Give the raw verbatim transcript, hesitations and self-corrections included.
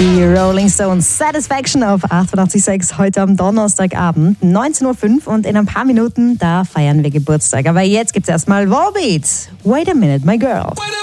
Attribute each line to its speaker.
Speaker 1: Die Rolling Stones Satisfaction auf achtundachtzig Komma sechs heute am Donnerstagabend, neunzehn Uhr fünf, und in ein paar Minuten, da feiern wir Geburtstag. Aber jetzt gibt's erstmal Volbeat. Wait a minute, my girl.